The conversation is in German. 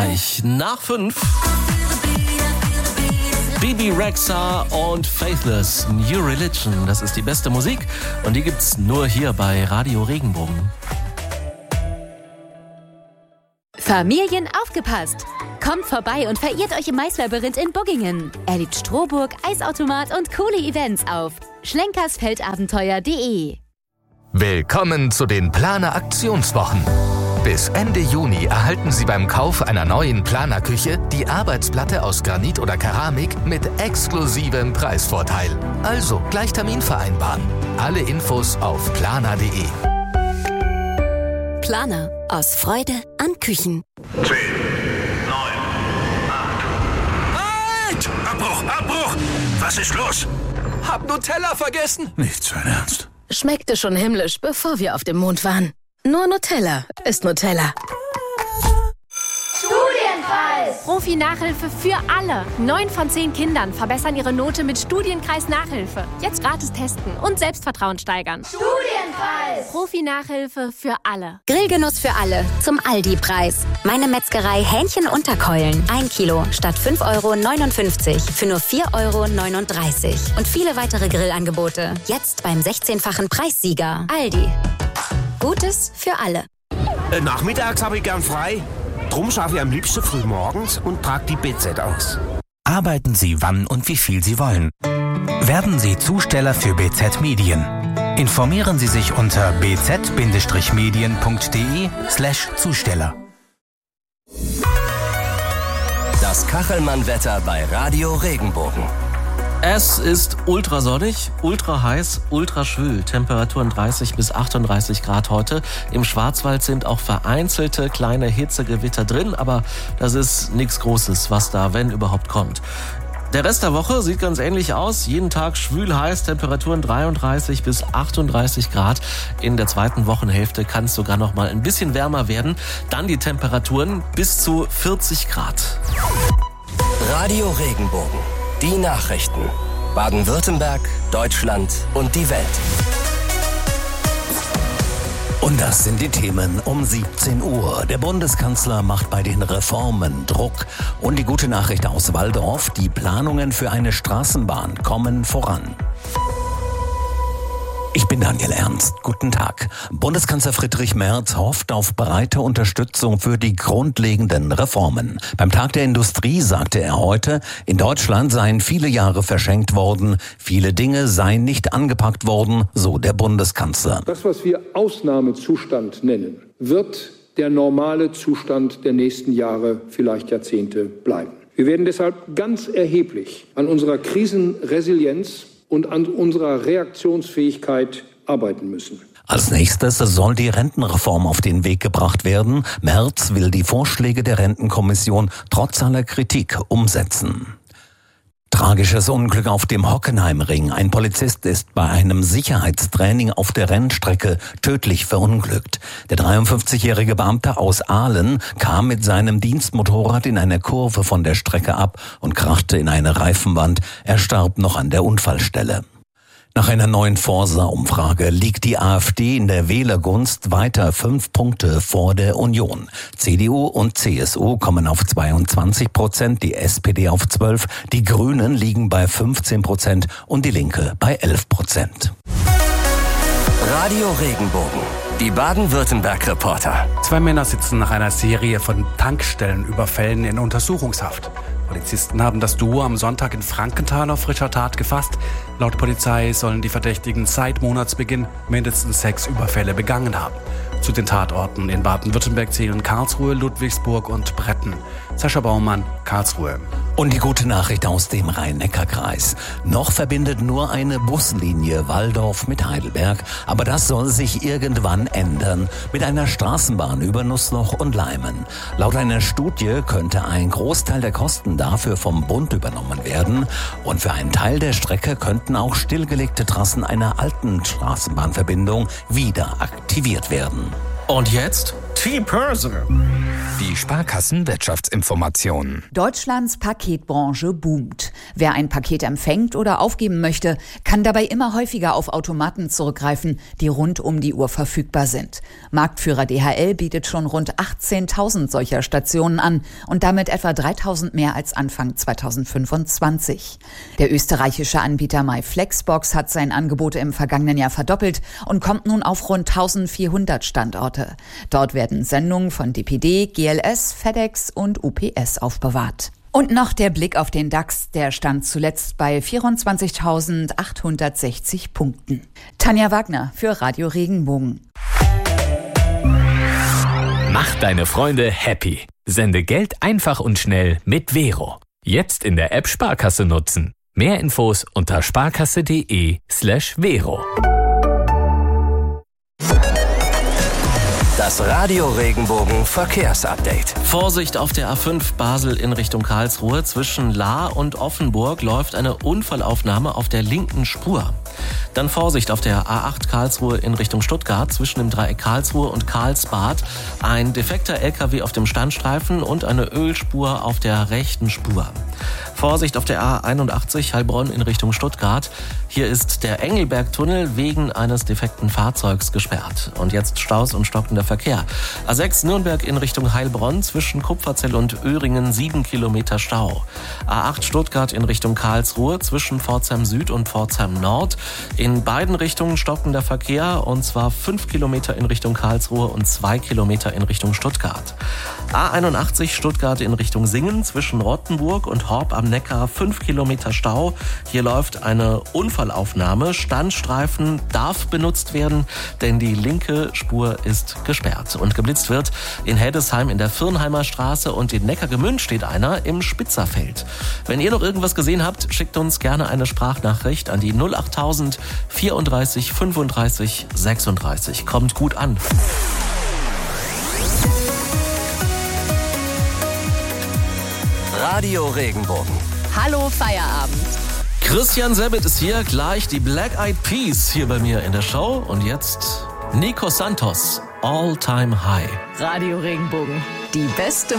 Nach 5 Bebe Rexha und Faithless, New Religion. Das ist die beste Musik und die gibt's nur hier bei Radio Regenbogen. Familien, aufgepasst! Kommt vorbei und verirrt euch im Maislabyrinth in Buggingen. Erlebt Strohburg, Eisautomat und coole Events auf schlenkersfeldabenteuer.de. Willkommen zu den Planer Aktionswochen. Bis Ende Juni erhalten Sie beim Kauf einer neuen Planerküche die Arbeitsplatte aus Granit oder Keramik mit exklusivem Preisvorteil. Also gleich Termin vereinbaren. Alle Infos auf planer.de. Planer. Aus Freude an Küchen. 10, 9, 8. Halt! Abbruch! Was ist los? Hab Nutella vergessen. Nicht so ernst. Schmeckte schon himmlisch, bevor wir auf dem Mond waren. Nur Nutella ist Nutella. Studienkreis! Profi-Nachhilfe für alle. 9 von 10 Kindern verbessern ihre Note mit Studienkreis-Nachhilfe. Jetzt gratis testen und Selbstvertrauen steigern. Studienkreis! Profi-Nachhilfe für alle. Grillgenuss für alle zum Aldi-Preis. Meine Metzgerei Hähnchen-Unterkeulen. 1 Kilo statt 5,59 € für nur 4,39 €. Und viele weitere Grillangebote. Jetzt beim 16-fachen Preissieger. Aldi. Gutes für alle. Nachmittags habe ich gern frei. Drum schaffe ich am liebsten früh morgens und trage die BZ aus. Arbeiten Sie wann und wie viel Sie wollen. Werden Sie Zusteller für BZ Medien. Informieren Sie sich unter bz-medien.de/Zusteller. Das Kachelmann-Wetter bei Radio Regenbogen. Es ist ultrasonnig, ultra heiß, ultra schwül. Temperaturen 30 bis 38 Grad heute. Im Schwarzwald sind auch vereinzelte kleine Hitzegewitter drin, aber das ist nichts Großes, was da, wenn überhaupt, kommt. Der Rest der Woche sieht ganz ähnlich aus. Jeden Tag schwül heiß, Temperaturen 33 bis 38 Grad. In der zweiten Wochenhälfte kann es sogar noch mal ein bisschen wärmer werden. Dann die Temperaturen bis zu 40 Grad. Radio Regenbogen. Die Nachrichten. Baden-Württemberg, Deutschland und die Welt. Und das sind die Themen um 17 Uhr. Der Bundeskanzler macht bei den Reformen Druck. Und die gute Nachricht aus Walldorf, die Planungen für eine Straßenbahn kommen voran. Ich bin Daniel Ernst. Guten Tag. Bundeskanzler Friedrich Merz hofft auf breite Unterstützung für die grundlegenden Reformen. Beim Tag der Industrie sagte er heute, in Deutschland seien viele Jahre verschenkt worden, viele Dinge seien nicht angepackt worden, so der Bundeskanzler. Das, was wir Ausnahmezustand nennen, wird der normale Zustand der nächsten Jahre, vielleicht Jahrzehnte bleiben. Wir werden deshalb ganz erheblich an unserer Krisenresilienz und an unserer Reaktionsfähigkeit arbeiten müssen. Als nächstes soll die Rentenreform auf den Weg gebracht werden. Merz will die Vorschläge der Rentenkommission trotz aller Kritik umsetzen. Tragisches Unglück auf dem Hockenheimring. Ein Polizist ist bei einem Sicherheitstraining auf der Rennstrecke tödlich verunglückt. Der 53-jährige Beamte aus Aalen kam mit seinem Dienstmotorrad in einer Kurve von der Strecke ab und krachte in eine Reifenwand. Er starb noch an der Unfallstelle. Nach einer neuen Forsa-Umfrage liegt die AfD in der Wählergunst weiter 5 Punkte vor der Union. CDU und CSU kommen auf 22%, die SPD auf 12%, die Grünen liegen bei 15% und die Linke bei 11%. Radio Regenbogen. Die Baden-Württemberg-Reporter. 2 Männer sitzen nach einer Serie von Tankstellenüberfällen in Untersuchungshaft. Polizisten haben das Duo am Sonntag in Frankenthal auf frischer Tat gefasst. Laut Polizei sollen die Verdächtigen seit Monatsbeginn mindestens 6 Überfälle begangen haben. Zu den Tatorten in Baden-Württemberg zählen Karlsruhe, Ludwigsburg und Bretten. Sascha Baumann, Karlsruhe. Und die gute Nachricht aus dem Rhein-Neckar-Kreis. Noch verbindet nur eine Buslinie Walldorf mit Heidelberg, aber das soll sich irgendwann ändern mit einer Straßenbahn über Nussloch und Leimen. Laut einer Studie könnte ein Großteil der Kosten dafür vom Bund übernommen werden und für einen Teil der Strecke könnten auch stillgelegte Trassen einer alten Straßenbahnverbindung wieder aktiviert werden. Und jetzt T-Börse. Die Sparkassen-Wirtschaftsinformationen. Deutschlands Paketbranche boomt. Wer ein Paket empfängt oder aufgeben möchte, kann dabei immer häufiger auf Automaten zurückgreifen, die rund um die Uhr verfügbar sind. Marktführer DHL bietet schon rund 18.000 solcher Stationen an und damit etwa 3.000 mehr als Anfang 2025. Der österreichische Anbieter MyFlexbox hat sein Angebot im vergangenen Jahr verdoppelt und kommt nun auf rund 1.400 Standorte. Dort werden Sendungen von DPD, GLS, FedEx und UPS aufbewahrt. Und noch der Blick auf den DAX, der stand zuletzt bei 24.860 Punkten. Tanja Wagner für Radio Regenbogen. Mach deine Freunde happy. Sende Geld einfach und schnell mit Vero. Jetzt in der App Sparkasse nutzen. Mehr Infos unter sparkasse.de/Vero. Das Radio Regenbogen Verkehrsupdate. Vorsicht auf der A5 Basel in Richtung Karlsruhe. Zwischen Lahr und Offenburg läuft eine Unfallaufnahme auf der linken Spur. Dann Vorsicht auf der A8 Karlsruhe in Richtung Stuttgart. Zwischen dem Dreieck Karlsruhe und Karlsbad ein defekter LKW auf dem Standstreifen und eine Ölspur auf der rechten Spur. Vorsicht auf der A81 Heilbronn in Richtung Stuttgart. Hier ist der Engelbergtunnel wegen eines defekten Fahrzeugs gesperrt. Und jetzt Staus und stockender Verkehr. A6 Nürnberg in Richtung Heilbronn, zwischen Kupferzell und Öhringen 7 Kilometer Stau. A8 Stuttgart in Richtung Karlsruhe, zwischen Pforzheim Süd und Pforzheim Nord. In beiden Richtungen stockender Verkehr, und zwar 5 Kilometer in Richtung Karlsruhe und 2 Kilometer in Richtung Stuttgart. A81 Stuttgart in Richtung Singen, zwischen Rottenburg und Horb am Neckar 5 Kilometer Stau. Hier läuft eine Unfallaufnahme. Standstreifen darf benutzt werden, denn die linke Spur ist gesperrt. Und geblitzt wird in Heddesheim in der Firnheimer Straße und in Neckargemünd steht einer im Spitzerfeld. Wenn ihr noch irgendwas gesehen habt, schickt uns gerne eine Sprachnachricht an die 08000 34 35 36. Kommt gut an. Radio Regenbogen. Hallo Feierabend. Christian Sabat ist hier, gleich die Black Eyed Peas hier bei mir in der Show. Und jetzt Nico Santos, All Time High. Radio Regenbogen, die beste